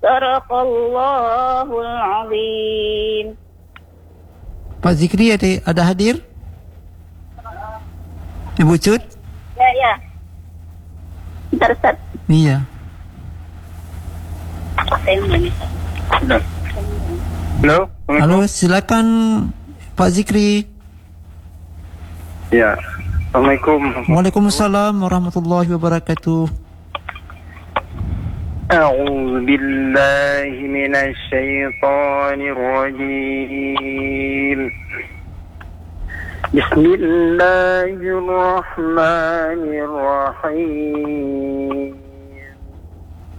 Sadaqallahul azim. Pak Zikri ada hadir? Ibu Cut? Ya. Bentar, Ustaz. Iya. Halo, silakan Pak Zikri. Ya. Assalamualaikum. Waalaikumsalam warahmatullahi wabarakatuh. A'udzu billahi minasy syaithanir rajim. Bismillahirrahmanirrahim.